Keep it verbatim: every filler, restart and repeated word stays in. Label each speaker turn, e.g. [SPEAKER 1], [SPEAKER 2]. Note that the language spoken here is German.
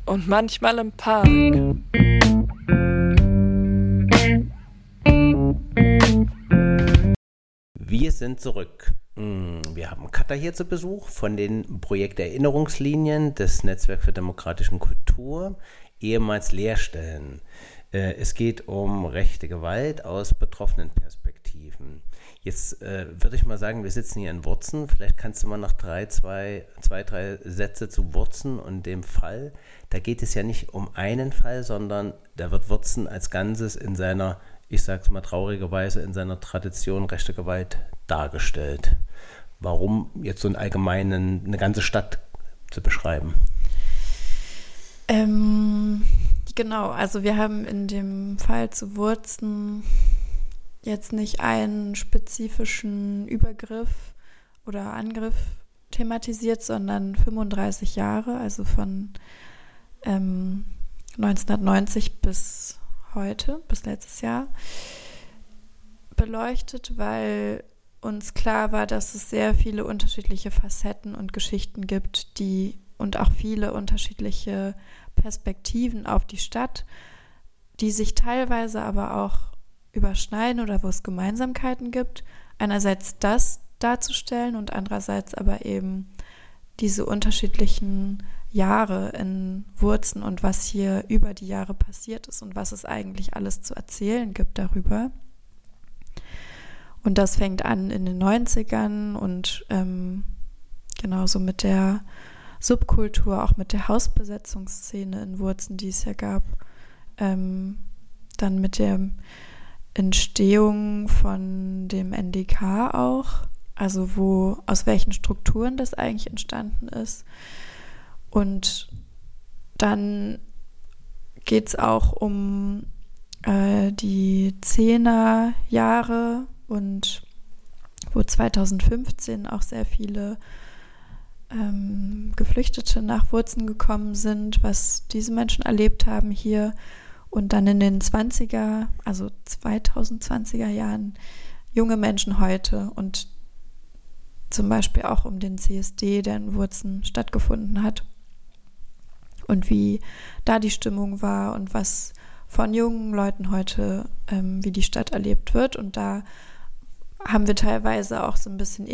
[SPEAKER 1] und manchmal im Park.
[SPEAKER 2] Wir sind zurück. Wir haben Katha hier zu Besuch von den Projekt Erinnerungslinien des Netzwerks für demokratische Kultur, ehemals Lehrstellen. Es geht um rechte Gewalt aus betroffenen Perspektiven. Jetzt äh, würde ich mal sagen, wir sitzen hier in Wurzen. Vielleicht kannst du mal noch drei, zwei, zwei, drei Sätze zu Wurzen und dem Fall. Da geht es ja nicht um einen Fall, sondern da wird Wurzen als Ganzes in seiner, ich sag's mal traurigerweise, in seiner Tradition rechte Gewalt dargestellt. Warum jetzt so einen allgemeinen, eine ganze Stadt zu beschreiben?
[SPEAKER 3] Ähm, genau, also wir haben in dem Fall zu Wurzen jetzt nicht einen spezifischen Übergriff oder Angriff thematisiert, sondern fünfunddreißig Jahre, also von ähm, neunzehnhundertneunzig bis heute, bis letztes Jahr, beleuchtet, weil uns klar war, dass es sehr viele unterschiedliche Facetten und Geschichten gibt, die und auch viele unterschiedliche Perspektiven auf die Stadt, die sich teilweise aber auch überschneiden oder wo es Gemeinsamkeiten gibt. Einerseits das darzustellen und andererseits aber eben diese unterschiedlichen Jahre in Wurzen und was hier über die Jahre passiert ist und was es eigentlich alles zu erzählen gibt darüber. Und das fängt an in den neunzigern und ähm, genauso mit der Subkultur, auch mit der Hausbesetzungsszene in Wurzen, die es ja gab, ähm, dann mit der Entstehung von dem N D K auch, also wo, aus welchen Strukturen das eigentlich entstanden ist. Und dann geht es auch um äh, die Zehner Jahre und wo zweitausendfünfzehn auch sehr viele ähm, Geflüchtete nach Wurzen gekommen sind, was diese Menschen erlebt haben hier. Und dann in den zwanziger, also zweitausendzwanziger Jahren junge Menschen heute und zum Beispiel auch um den C S D, der in Wurzen stattgefunden hat und wie da die Stimmung war und was von jungen Leuten heute, ähm, wie die Stadt erlebt wird. Und da haben wir teilweise auch so ein bisschen